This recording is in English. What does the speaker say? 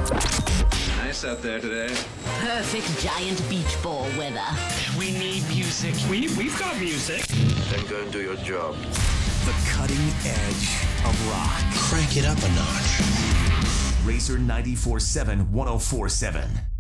Nice out there today. Perfect giant beach ball weather. We need music. We've got music. Then go and do your job. The cutting edge of rock. Crank it up a notch. Razor 94.7 104.7.